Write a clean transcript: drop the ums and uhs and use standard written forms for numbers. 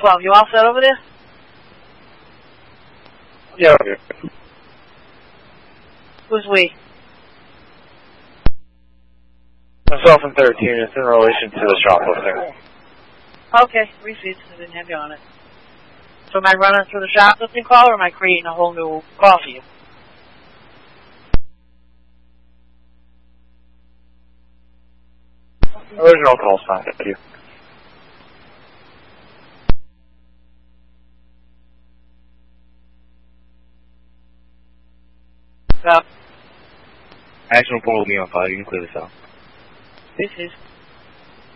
12. You all set over there? Yeah. Who's we? Myself and 13. It's in relation to the shoplifting. Okay, receipts. I didn't have you on it. So am I running through the shoplifting call, or am I creating a whole new call for you? Original call sign. Thank you. So, Action report will be on file. You can clear this out. this is